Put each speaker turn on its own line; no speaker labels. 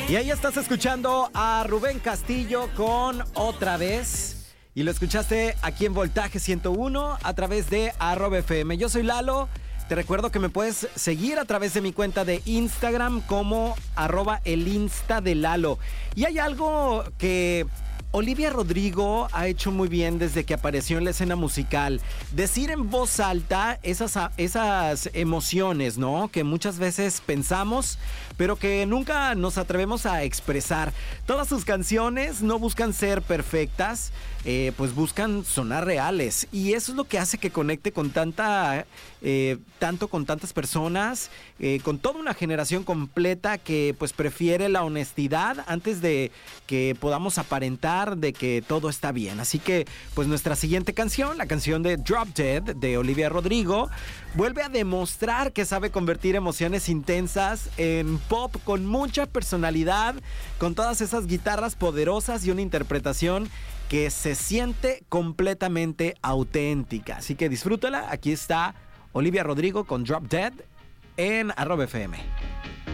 Y ahí estás escuchando a Rubén Castillo con Otra Vez. Y lo escuchaste aquí en Voltaje 101 a través de @FM. Yo soy Lalo. Te recuerdo que me puedes seguir a través de mi cuenta de Instagram como @elinstadelalo. Y hay algo que Olivia Rodrigo ha hecho muy bien desde que apareció en la escena musical. Decir en voz alta esas emociones, ¿no? Que muchas veces pensamos, pero que nunca nos atrevemos a expresar. Todas sus canciones no buscan ser perfectas, pues buscan sonar reales. Y eso es lo que hace que conecte con tanto con tantas personas, con toda una generación completa que pues prefiere la honestidad antes de que podamos aparentar de que todo está bien. Así que pues nuestra siguiente canción, la canción de Drop Dead de Olivia Rodrigo, vuelve a demostrar que sabe convertir emociones intensas en pop con mucha personalidad, con todas esas guitarras poderosas y una interpretación que se siente completamente auténtica. Así que disfrútala. Aquí está Olivia Rodrigo con Drop Dead en @FM.